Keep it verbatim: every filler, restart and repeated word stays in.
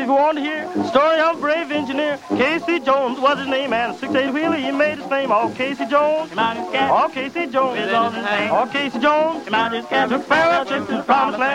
if you want to hear the story of a brave engineer, Casey Jones was his name, and a six-eight wheeler he made his fame. Oh, Casey Jones, oh, Casey Jones, oh, Casey Jones, took farewell trip to the promised land.